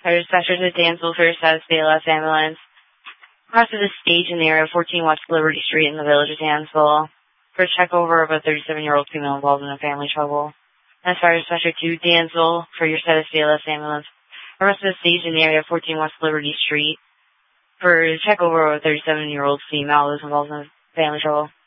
Fire dispatchers at Dansville for your status BLS ambulance. Across to the stage in the area of 14 West Liberty Street in the village of Dansville for a check over of a 37-year-old female involved in a family trouble. That's fire dispatcher to Dansville for your status BLS ambulance. Across to the stage in the area of 14 West Liberty Street for a check over of a 37-year-old female who was involved in a family trouble.